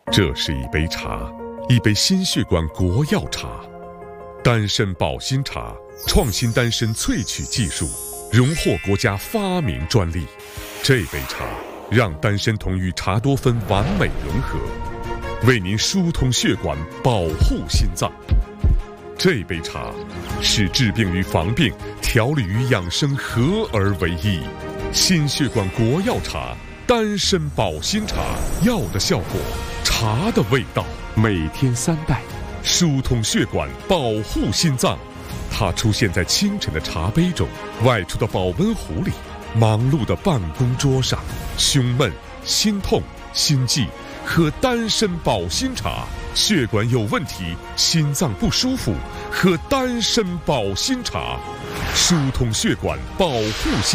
这是一杯茶，一杯心血管国药茶，丹参保心茶，创新丹参萃取技术，荣获国家发明专利。这杯茶让丹参酮与茶多酚完美融合，为您疏通血管，保护心脏。这杯茶是治病与防病、调理与养生合而为一。心血管国药茶，丹参保心茶，药的效果，茶的味道。每天3袋，疏通血管，保护心脏。它出现在清晨的茶杯中，外出的保温壶里，忙碌的办公桌上。胸闷、心痛、心悸，喝丹参保心茶。血管有问题，心脏不舒服，喝丹参保心茶，疏通血管，保护心。